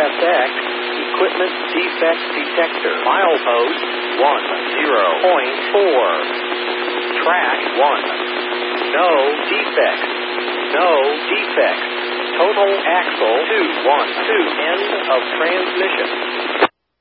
EFX, Equipment Defect Detector. Milepost 10.4. Track 1. No defects. No defects. Total axle 212. End of transmission.